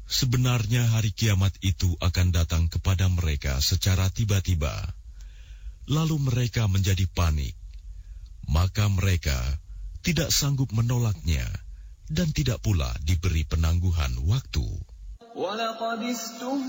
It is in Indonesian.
Sebenarnya hari kiamat itu akan datang kepada mereka secara tiba-tiba. Lalu mereka menjadi panik. Maka mereka tidak sanggup menolaknya dan tidak pula diberi penangguhan waktu.